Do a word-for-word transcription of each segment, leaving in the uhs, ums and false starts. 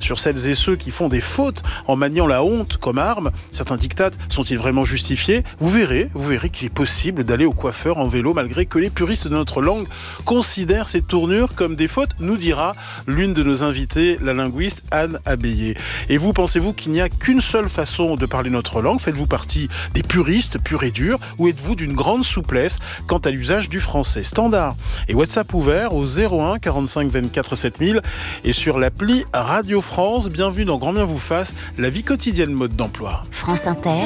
sur celles et ceux qui font des fautes en maniant la honte comme arme. Certains diktats sont-ils vraiment justifiés ? Vous verrez, vous verrez qu'il est possible d'aller au coiffeur en vélo malgré que les puristes de notre langue considèrent ces tournures comme des fautes, nous dira l'une de nos invitées, la linguiste Anne Abbayer. Et vous, pensez-vous qu'il n'y a qu'une seule façon de parler notre langue ? Faites-vous partie des puristes purs et durs ou êtes-vous d'une grande souplesse quant à l'usage du français ? Standard et WhatsApp ouvert au zéro un quarante-cinq vingt-quatre sept mille et sur l'appli Radio France. Bienvenue dans Grand Bien vous fasse, la vie quotidienne mode d'emploi. France Inter,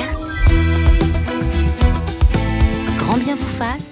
Grand Bien vous fasse,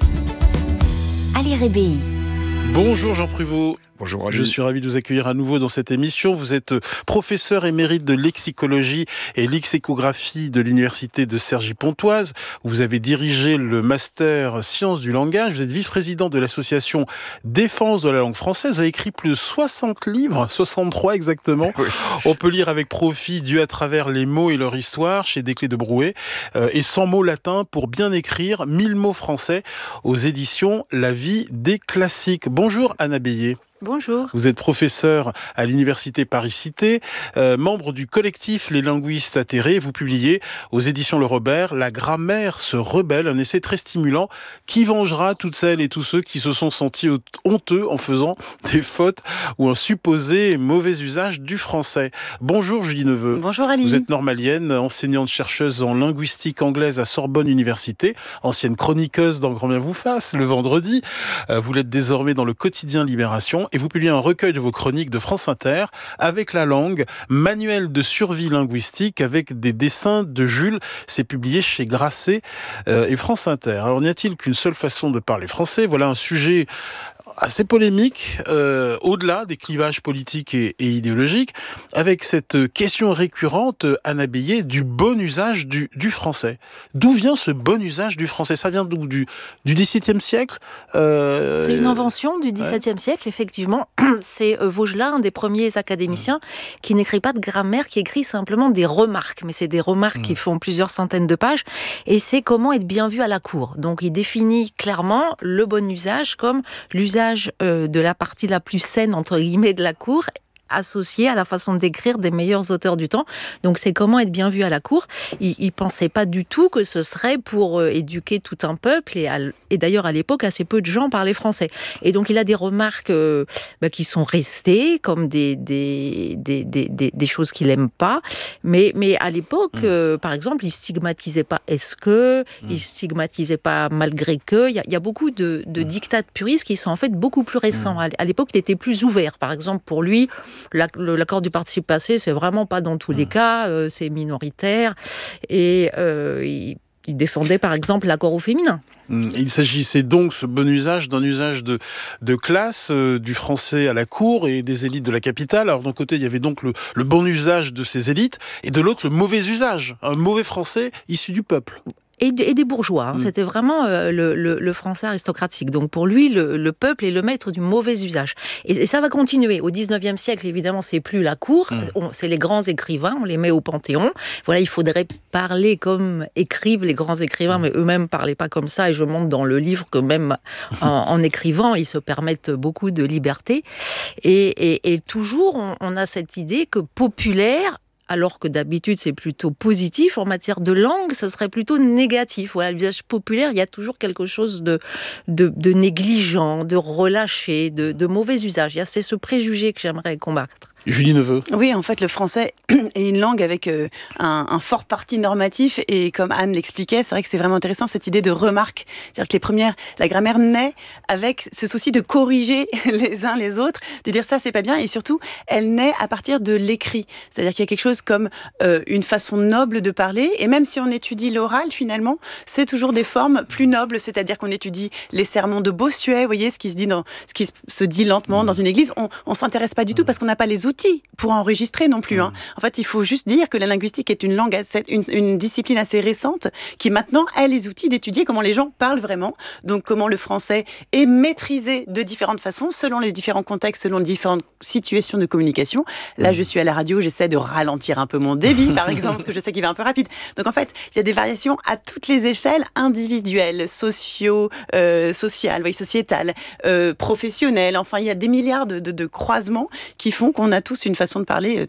Ali Rébéi. Bonjour Jean Pruvot. Bonjour Ali. Je suis ravi de vous accueillir à nouveau dans cette émission. Vous êtes professeur émérite de lexicologie et lexicographie de l'université de Cergy-Pontoise. Vous avez dirigé le master sciences du langage. Vous êtes vice-président de l'association Défense de la langue française. Vous avez écrit plus de soixante livres, soixante-trois exactement. Oui. On peut lire avec profit Dieu à travers les mots et leur histoire chez Desclés de Brouet euh, et cent mots latins pour bien écrire mille mots français aux éditions La Vie des classiques. Bonjour Anne Abbayer. Bonjour. Vous êtes professeur à l'université Paris-Cité, euh, membre du collectif Les Linguistes Atterrés. Vous publiez aux éditions Le Robert La grammaire se rebelle, un essai très stimulant qui vengera toutes celles et tous ceux qui se sont sentis honteux en faisant des fautes ou un supposé mauvais usage du français. Bonjour Julie Neveu. Bonjour Ali. Vous êtes normalienne, enseignante-chercheuse en linguistique anglaise à Sorbonne Université, ancienne chroniqueuse dans Grand Bien vous fasse le vendredi. Euh, vous l'êtes désormais dans le quotidien Libération. Et vous publiez un recueil de vos chroniques de France Inter, Avec la langue, manuel de survie linguistique avec des dessins de Jules. C'est publié chez Grasset euh, et France Inter. Alors, n'y a-t-il qu'une seule façon de parler français ? Voilà un sujet assez polémique, euh, au-delà des clivages politiques et, et idéologiques, avec cette question récurrente, Anne Abbayer, du bon usage du, du français. D'où vient ce bon usage du français ? Ça vient d'où ? Du, du dix-septième siècle euh... C'est une invention du dix-septième ouais. siècle, effectivement. C'est euh, Vaugelas, un des premiers académiciens, mmh. qui n'écrit pas de grammaire, qui écrit simplement des remarques. Mais c'est des remarques mmh. qui font plusieurs centaines de pages. Et c'est comment être bien vu à la cour. Donc il définit clairement le bon usage comme l'usage de la partie la plus saine, entre guillemets, de la cour, associé à la façon d'écrire des meilleurs auteurs du temps. Donc c'est comment être bien vu à la cour. Il ne pensait pas du tout que ce serait pour euh, éduquer tout un peuple, et, à, et d'ailleurs à l'époque assez peu de gens parlaient français. Et donc il a des remarques euh, bah, qui sont restées comme des, des, des, des, des, des choses qu'il n'aime pas, mais, mais à l'époque, mmh. euh, par exemple, il ne stigmatisait pas est-ce que, mmh. il ne stigmatisait pas malgré que. Il y a, il y a beaucoup de, de mmh. dictats puristes qui sont en fait beaucoup plus récents. Mmh. À, à l'époque, il était plus ouvert. Par exemple, pour lui, l'accord du participe passé, c'est vraiment pas dans tous les cas, euh, c'est minoritaire. Et euh, il, il défendait par exemple l'accord au féminin. Il s'agissait donc, ce bon usage, d'un usage de, de classe, euh, du français à la cour et des élites de la capitale. Alors d'un côté, il y avait donc le, le bon usage de ces élites, et de l'autre, le mauvais usage, un mauvais français issu du peuple. Et, et des bourgeois. Hein. Mmh. C'était vraiment euh, le, le, le français aristocratique. Donc pour lui, le, le peuple est le maître du mauvais usage. Et, et ça va continuer. Au dix-neuvième siècle, évidemment, c'est plus la cour, mmh. on, c'est les grands écrivains, on les met au Panthéon. Voilà, il faudrait parler comme écrivent les grands écrivains, mmh. mais eux-mêmes ne parlaient pas comme ça. Et je montre dans le livre que même en, en écrivant, ils se permettent beaucoup de liberté. Et, et, et toujours, on, on a cette idée que populaire, alors que d'habitude c'est plutôt positif, en matière de langue, ce serait plutôt négatif. Voilà, l'usage populaire, il y a toujours quelque chose de, de, de négligent, de relâché, de, de mauvais usage. Il y a, c'est ce préjugé que j'aimerais combattre. Julie Neveu. Oui, en fait, le français est une langue avec euh, un, un fort parti normatif, et comme Anne l'expliquait, c'est vrai que c'est vraiment intéressant cette idée de remarque. C'est-à-dire que les premières, la grammaire naît avec ce souci de corriger les uns les autres, de dire ça c'est pas bien, et surtout, elle naît à partir de l'écrit. C'est-à-dire qu'il y a quelque chose comme euh, une façon noble de parler, et même si on étudie l'oral, finalement, c'est toujours des formes plus nobles, c'est-à-dire qu'on étudie les sermons de Bossuet, vous voyez, ce qui se dit, dans, ce qui se dit lentement dans une église, on, on s'intéresse pas du tout parce qu'on n'a pas les outils pour enregistrer non plus. Hein. En fait, il faut juste dire que la linguistique est une langue, assez, une, une discipline assez récente qui maintenant a les outils d'étudier comment les gens parlent vraiment, donc comment le français est maîtrisé de différentes façons, selon les différents contextes, selon les différentes situations de communication. Là, je suis à la radio, j'essaie de ralentir un peu mon débit, par exemple, parce que je sais qu'il va un peu rapide. Donc en fait, il y a des variations à toutes les échelles, individuelles, socio, euh, sociales, oui, sociétales, euh, professionnelles. Enfin, il y a des milliards de, de, de croisements qui font qu'on a tous une façon de parler